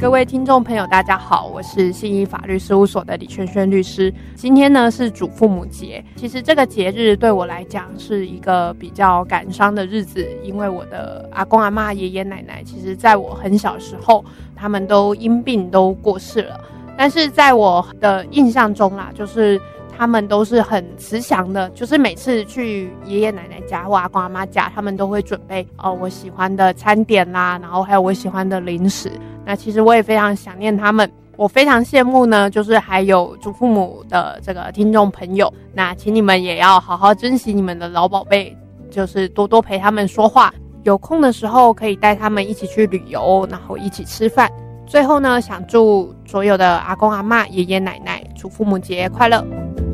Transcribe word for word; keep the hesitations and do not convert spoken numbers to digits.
各位听众朋友大家好，我是信义法律事务所的李萱萱律师。今天呢是祖父母节，其实这个节日对我来讲是一个比较感伤的日子，因为我的阿公阿嬷爷爷奶奶其实在我很小时候他们都因病都过世了，但是在我的印象中啦，就是他们都是很慈祥的，就是每次去爷爷奶奶家或阿公阿嬷家，他们都会准备呃我喜欢的餐点啦，然后还有我喜欢的零食。那其实我也非常想念他们，我非常羡慕呢，就是还有祖父母的这个听众朋友，那请你们也要好好珍惜你们的老宝贝，就是多多陪他们说话，有空的时候可以带他们一起去旅游，然后一起吃饭。最后呢，想祝所有的阿公阿嬷、爷爷奶奶祖父母节快乐。